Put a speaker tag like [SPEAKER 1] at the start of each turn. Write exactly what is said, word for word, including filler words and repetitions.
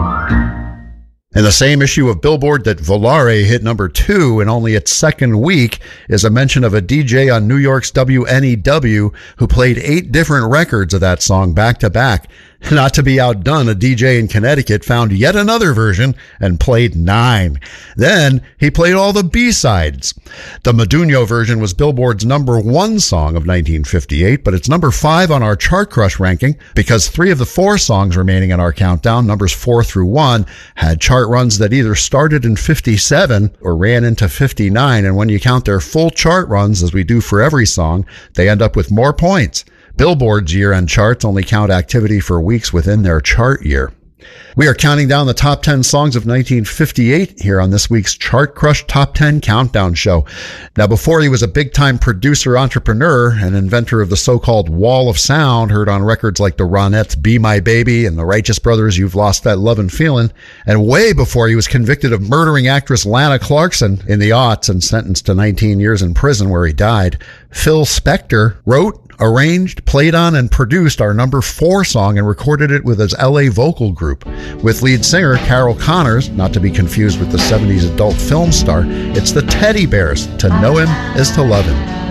[SPEAKER 1] In the same issue of Billboard that Volare hit number two in only its second week is a mention of a D J on New York's W N E W who played eight different records of that song back to back. Not to be outdone, a D J in Connecticut found yet another version and played nine. Then he played all the B-sides. The Modugno version was Billboard's number one song of nineteen fifty-eight, but it's number five on our Chart Crush ranking because three of the four songs remaining in our countdown, numbers four through one, had chart runs that either started in fifty-seven or ran into fifty-nine, and when you count their full chart runs, as we do for every song, they end up with more points. Billboard's year-end charts only count activity for weeks within their chart year. We are counting down the top ten songs of nineteen fifty-eight here on this week's Chart Crush Top ten Countdown Show. Now, before he was a big-time producer, entrepreneur, and inventor of the so-called wall of sound heard on records like the Ronettes' Be My Baby and the Righteous Brothers' You've Lost That Lovin' Feelin', and way before he was convicted of murdering actress Lana Clarkson in the aughts and sentenced to nineteen years in prison where he died, Phil Spector wrote, arranged, played on, and produced our number four song and recorded it with his L A vocal group. With lead singer Carol Connors, not to be confused with the seventies adult film star, it's the Teddy Bears. To know him is to love him.